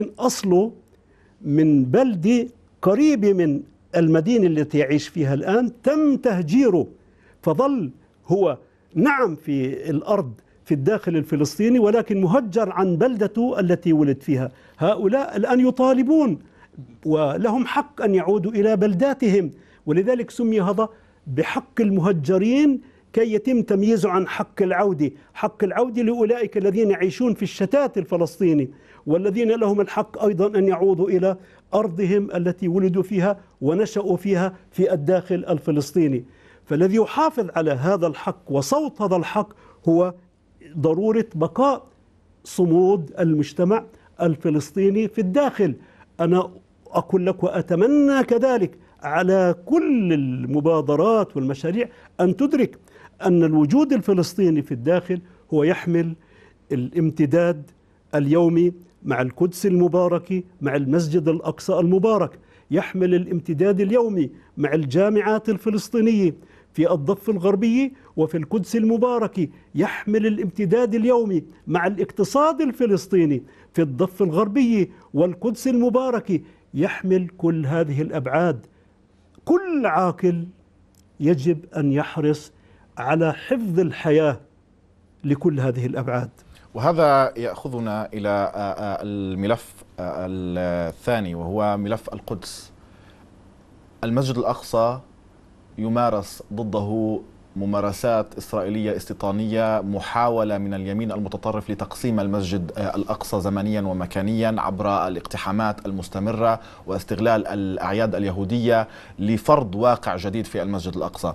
أصله من بلدة قريبة من المدينة التي يعيش فيها الآن، تم تهجيره، فظل هو نعم في الأرض في الداخل الفلسطيني، ولكن مهجر عن بلدته التي ولد فيها. هؤلاء الآن يطالبون ولهم حق أن يعودوا إلى بلداتهم، ولذلك سمي هذا بحق المهجرين كي يتم تمييزه عن حق العودة. حق العودة لأولئك الذين يعيشون في الشتات الفلسطيني، والذين لهم الحق أيضا أن يعودوا إلى أرضهم التي ولدوا فيها ونشأوا فيها في الداخل الفلسطيني. فالذي يحافظ على هذا الحق وصوت هذا الحق هو ضرورة بقاء صمود المجتمع الفلسطيني في الداخل. أنا أقول لك وأتمنى كذلك على كل المبادرات والمشاريع أن تدرك أن الوجود الفلسطيني في الداخل هو يحمل الامتداد اليومي مع القدس المباركة، مع المسجد الأقصى المبارك، يحمل الامتداد اليومي مع الجامعات الفلسطينية في الضفة الغربية وفي القدس المباركة، يحمل الامتداد اليومي مع الاقتصاد الفلسطيني في الضفة الغربية والقدس المباركة، يحمل كل هذه الأبعاد. كل عاقل يجب أن يحرص على حفظ الحياة لكل هذه الأبعاد. وهذا يأخذنا إلى الملف الثاني، وهو ملف القدس. المسجد الأقصى يمارس ضده ممارسات إسرائيلية استيطانية، محاولة من اليمين المتطرف لتقسيم المسجد الأقصى زمنيا ومكانيا عبر الاقتحامات المستمرة واستغلال الأعياد اليهودية لفرض واقع جديد في المسجد الأقصى.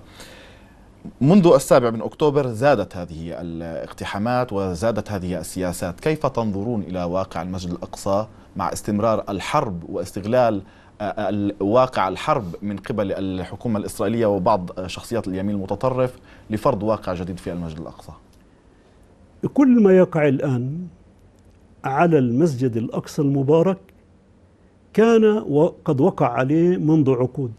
منذ 7 أكتوبر زادت هذه الاقتحامات وزادت هذه السياسات. كيف تنظرون إلى واقع المسجد الأقصى مع استمرار الحرب واستغلال واقع الحرب من قبل الحكومة الإسرائيلية وبعض شخصيات اليمين المتطرف لفرض واقع جديد في المسجد الأقصى؟ كل ما يقع الآن على المسجد الأقصى المبارك كان وقد وقع عليه منذ عقود.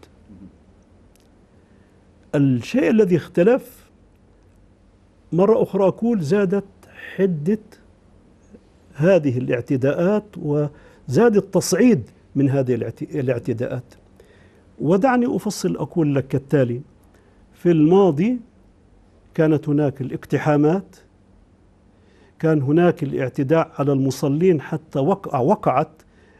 الشيء الذي اختلف مرة أخرى أقول زادت حدة هذه الاعتداءات وزاد التصعيد من هذه الاعتداءات. ودعني أفصل أقول لك كالتالي: في الماضي كانت هناك الاقتحامات، كان هناك الاعتداء على المصلين، حتى وقعت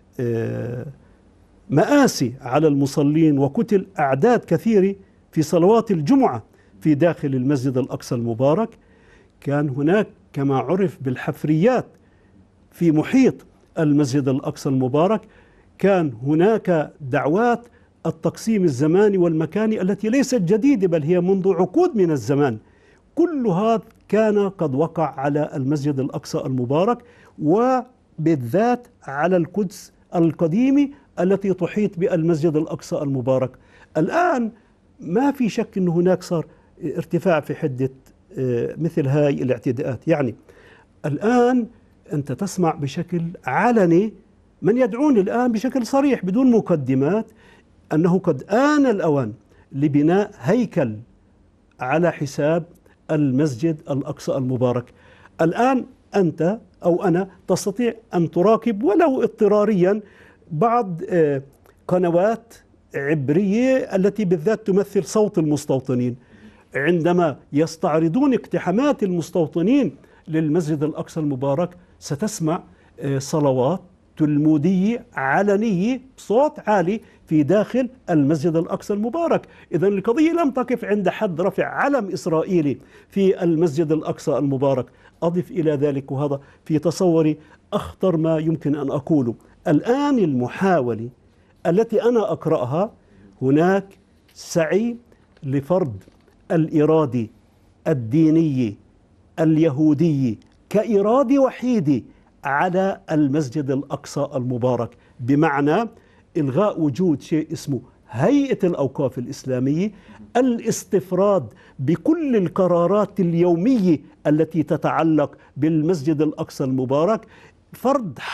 مآسي على المصلين وقتل أعداد كثيرة في صلوات الجمعة في داخل المسجد الأقصى المبارك. كان هناك كما عرف بالحفريات في محيط المسجد الأقصى المبارك. كان هناك دعوات التقسيم الزماني والمكاني التي ليست جديدة بل هي منذ عقود من الزمان. كل هذا كان قد وقع على المسجد الأقصى المبارك، وبالذات على القدس القديمة التي تحيط بالمسجد الأقصى المبارك. الآن ما في شك أن هناك صار ارتفاع في حدة مثل هاي الاعتداءات. يعني الآن أنت تسمع بشكل علني من يدعون الآن بشكل صريح بدون مقدمات أنه قد آن الأوان لبناء هيكل على حساب المسجد الأقصى المبارك. الآن أنت أو أنا تستطيع أن تراقب ولو اضطراريا بعض قنوات عبرية التي بالذات تمثل صوت المستوطنين، عندما يستعرضون اقتحامات المستوطنين للمسجد الأقصى المبارك ستسمع صلوات تلمودية علنية بصوت عالي في داخل المسجد الأقصى المبارك. إذن القضية لم تقف عند حد رفع علم إسرائيلي في المسجد الأقصى المبارك. أضف إلى ذلك، وهذا في تصوري أخطر ما يمكن أن أقوله، الآن المحاولة التي أنا أقرأها هناك سعي لفرض الإرادة الدينية اليهودية كإرادة وحيدة على المسجد الأقصى المبارك، بمعنى إلغاء وجود شيء اسمه هيئة الأوقاف الإسلامية، الاستفراد بكل القرارات اليومية التي تتعلق بالمسجد الأقصى المبارك، فرض حق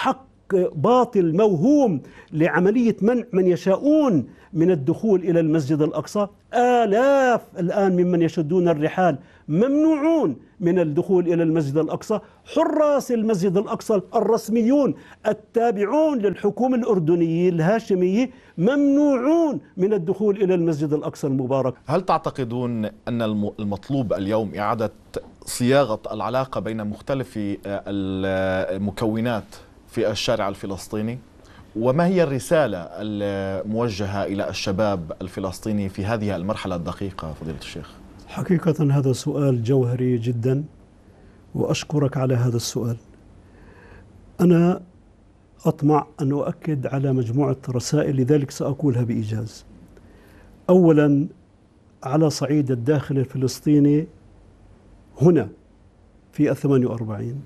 باطل موهوم لعملية منع من يشاءون من الدخول إلى المسجد الأقصى. آلاف الآن ممن يشدون الرحال ممنوعون من الدخول إلى المسجد الأقصى. حراس المسجد الأقصى الرسميون التابعون للحكومة الأردنية الهاشمية ممنوعون من الدخول إلى المسجد الأقصى المبارك. هل تعتقدون أن المطلوب اليوم إعادة صياغة العلاقة بين مختلف المكونات في الشارع الفلسطيني؟ وما هي الرسالة الموجهة إلى الشباب الفلسطيني في هذه المرحلة الدقيقة فضيلة الشيخ؟ حقيقة هذا سؤال جوهري جدا، وأشكرك على هذا السؤال. أنا أطمع أن أؤكد على مجموعة رسائل، لذلك سأقولها بإيجاز. أولا، على صعيد الداخل الفلسطيني هنا في 48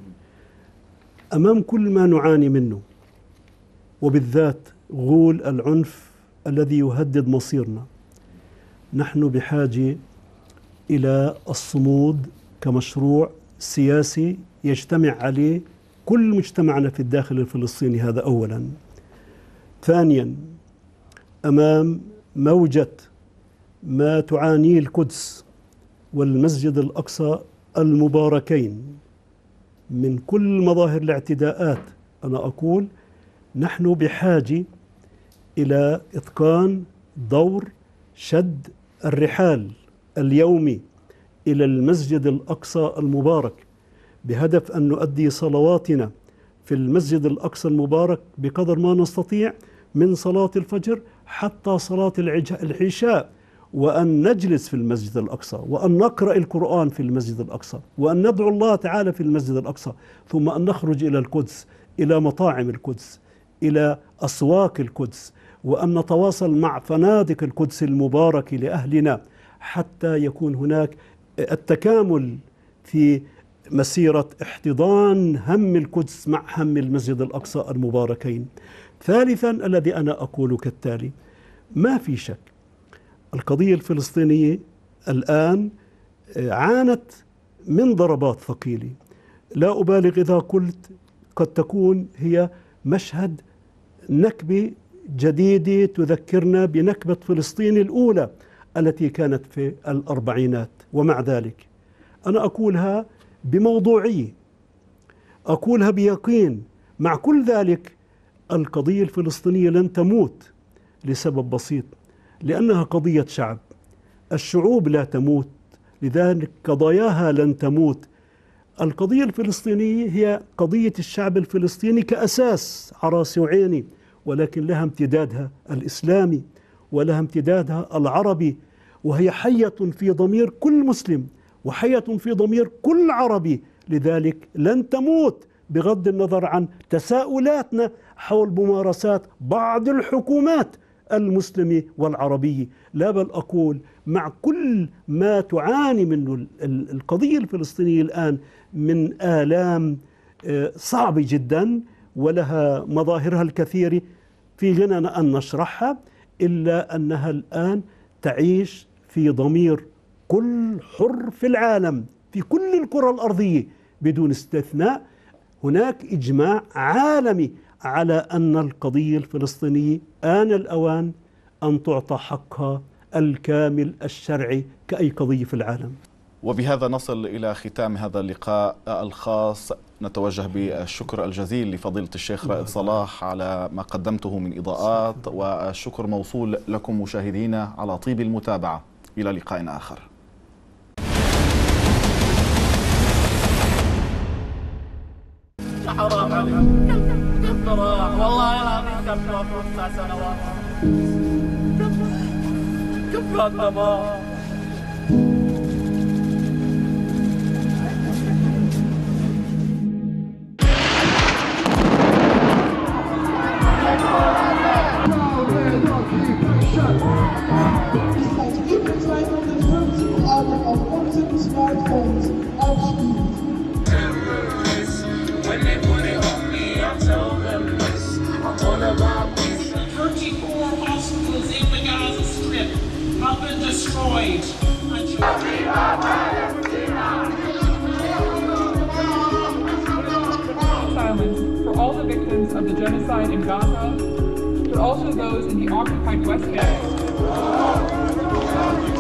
أمام كل ما نعاني منه، وبالذات غول العنف الذي يهدد مصيرنا، نحن بحاجة إلى الصمود كمشروع سياسي يجتمع عليه كل مجتمعنا في الداخل الفلسطيني. هذا أولا. ثانيا، أمام موجة ما تعانيه القدس والمسجد الأقصى المباركين من كل مظاهر الاعتداءات، أنا أقول نحن بحاجة إلى إتقان دور شد الرحال اليومي إلى المسجد الأقصى المبارك، بهدف أن نؤدي صلواتنا في المسجد الأقصى المبارك بقدر ما نستطيع، من صلاة الفجر حتى صلاة العشاء، وأن نجلس في المسجد الأقصى، وأن نقرأ القرآن في المسجد الأقصى، وأن ندعو الله تعالى في المسجد الأقصى، ثم أن نخرج إلى القدس، إلى مطاعم القدس، إلى أسواق القدس، وأن نتواصل مع فنادق القدس المباركة لأهلنا، حتى يكون هناك التكامل في مسيرة احتضان هم القدس مع هم المسجد الأقصى المباركين. ثالثا، الذي أنا أقول كالتالي: ما في شك القضية الفلسطينية الآن عانت من ضربات ثقيلة، لا أبالغ إذا قلت قد تكون هي مشهد نكبة جديدة تذكرنا بنكبة فلسطين الأولى التي كانت في الأربعينات. ومع ذلك أنا أقولها بموضوعية، أقولها بيقين. مع كل ذلك القضية الفلسطينية لن تموت لسبب بسيط، لأنها قضية شعب. الشعوب لا تموت، لذلك قضاياها لن تموت. القضية الفلسطينية هي قضية الشعب الفلسطيني كأساس على راسي وعيني، ولكن لها امتدادها الإسلامي ولها امتدادها العربي، وهي حية في ضمير كل مسلم وحية في ضمير كل عربي، لذلك لن تموت بغض النظر عن تساؤلاتنا حول ممارسات بعض الحكومات المسلمة والعربية. لا، بل أقول مع كل ما تعاني منه القضية الفلسطينية الآن من آلام صعبة جدا ولها مظاهرها الكثيرة في غنى أن نشرحها، إلا أنها الآن تعيش في ضمير كل حر في العالم في كل الكرة الأرضية بدون استثناء. هناك إجماع عالمي على أن القضية الفلسطينية آن الأوان أن تعطى حقها الكامل الشرعي كأي قضية في العالم. وبهذا نصل إلى ختام هذا اللقاء الخاص. نتوجه بالشكر الجزيل لفضيلة الشيخ رائد صلاح على ما قدمته من إضاءات، والشكر موصول لكم مشاهدينا على طيب المتابعة. إلى لقاء آخر. حرام عليك، كم راح والله العظيم، كم توفى 9 سنوات، كم فات ضباب. Destroyed. Silence for all the victims of the genocide in Gaza, but also those in the occupied West Bank.